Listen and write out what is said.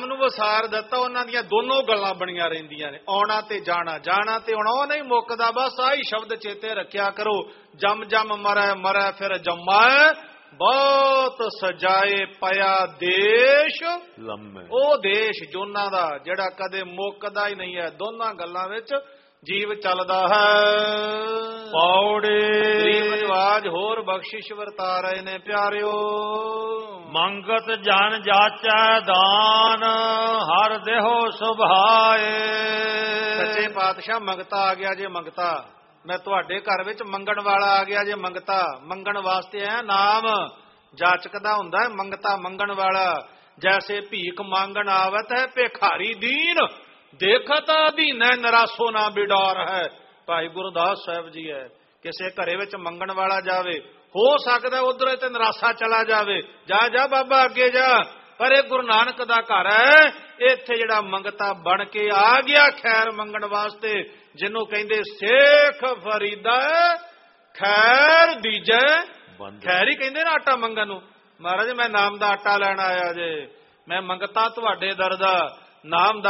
ਨਾਮ ਨੂੰ ਵਸਾਰ ਦਿੱਤਾ, ਉਹਨਾਂ ਦੀਆਂ ਦੋਨੋਂ ਗੱਲਾਂ ਬਣੀਆਂ ਰਹਿੰਦੀਆਂ ਨੇ, ਆਉਣਾ ਤੇ ਜਾਣਾ, ਜਾਣਾ ਤੇ ਆਉਣਾ। ਉਹ ਨਹੀਂ ਮੁੱਕਦਾ। ਬਸ ਆਹੀ ਸ਼ਬਦ ਚੇਤੇ ਰੱਖਿਆ ਕਰੋ, ਜਮ ਜਮ ਮਰੈ ਮਰੈ ਫਿਰ ਜਮਾਏ, ਬਹੁਤ ਸਜਾਏ ਪਿਆ ਦੇਸ਼ ਲੰਮੇ। ਉਹ ਦੇਸ਼ ਜੋਨਾਂ ਦਾ ਜਿਹੜਾ ਕਦੇ ਮੁੱਕਦਾ ਹੀ ਨਹੀਂ ਹੈ। ਦੋਨਾਂ ਗੱਲਾਂ ਵਿੱਚ ਜੀਵ ਚੱਲਦਾ ਹੈ। ਪੌੜੀ ਗਰੀਬ ਨਿਵਾਜ ਹੋਰ ਬਖਸ਼ਿਸ਼ ਵਰਤਾ ਰਹੇ ਨੇ ਪਿਆਰਿਓ। ਮੰਗਤ ਜਨ ਜਾਚੈ ਦਾਨ, ਹਰ ਦੇਹੋ ਸੁਭਾਏ। ਸੱਚੇ ਪਾਤਸ਼ਾਹ ਮੰਗਤਾ ਆ ਗਿਆ ਜੇ ਮੰਗਤਾ, ਮੈਂ ਤੁਹਾਡੇ ਘਰ ਵਿੱਚ ਮੰਗਣ ਵਾਲਾ ਆ ਗਿਆ ਜੇ ਮੰਗਤਾ। ਮੰਗਣ ਵਾਸਤੇ ਹੈ ਨਾਮ, ਜਾਚਕ ਦਾ ਹੁੰਦਾ ਮੰਗਤਾ ਮੰਗਣ ਵਾਲਾ। ਜੈਸੇ ਭੀਖ ਮੰਗਣ ਆਵਤ ਹੈ ਭਿਖਾਰੀ ਦੀਨ, ਦੇਖਤ ਅਧੀਨੈ ਨਰਾਸੋ ਨਾ ਬਿਡਾਰ ਹੈ। ਭਾਈ ਗੁਰਦਾਸ ਸਾਹਿਬ ਜੀ ਹੈ, ਕਿਸੇ ਘਰੇ ਵਿੱਚ ਮੰਗਣ ਵਾਲਾ ਜਾਵੇ, ਹੋ ਸਕਦਾ ਉਧਰ ਤੇ ਨਰਾਸਾ ਚਲਾ ਜਾਵੇ, ਜਾ ਜਾ ਬਾਬਾ ਅੱਗੇ ਜਾ, ਪਰ ਇਹ ਗੁਰੂ ਨਾਨਕ ਦਾ ਘਰ ਹੈ। ਇੱਥੇ ਜਿਹੜਾ ਮੰਗਤਾ ਬਣ ਕੇ ਆ ਗਿਆ ਖੈਰ ਮੰਗਣ ਵਾਸਤੇ, ਜਿਹਨੂੰ ਕਹਿੰਦੇ ਸੇਖ ਫਰੀਦਾ ਖੈਰ ਦੀਜੈ। ਖੈਰ ਹੀ ਕਹਿੰਦੇ ਨਾ ਆਟਾ ਮੰਗਣ ਨੂੰ। ਮਹਾਰਾਜ ਮੈਂ ਨਾਮ ਦਾ ਆਟਾ ਲੈਣ ਆਇਆ ਜੇ, ਮੈਂ ਮੰਗਤਾ ਤੁਹਾਡੇ ਦਰ ਦਾ, ਨਾਮ ਦਾ